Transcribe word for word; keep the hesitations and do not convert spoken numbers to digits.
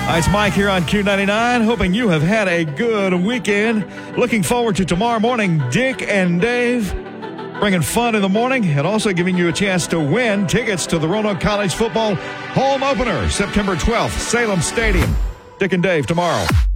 Hi, it's Mike here on Q ninety-nine, hoping you have had a good weekend. Looking forward to tomorrow morning, Dick and Dave bringing fun in the morning and also giving you a chance to win tickets to the Roanoke College football home opener, September twelfth, Salem Stadium. Dick and Dave tomorrow.